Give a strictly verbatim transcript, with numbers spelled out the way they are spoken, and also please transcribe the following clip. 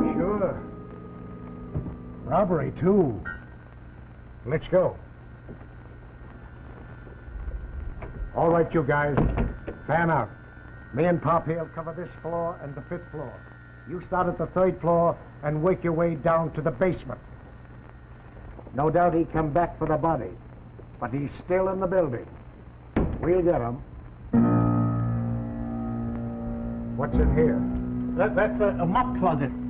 Sure. Robbery, too. Let's go. All right, you guys. Fan out. Me and Pop here'll cover this floor and the fifth floor. You start at the third floor and work your way down to the basement. No doubt he come back for the body, but he's still in the building. We'll get him. What's in here? That, that's a, a mop closet.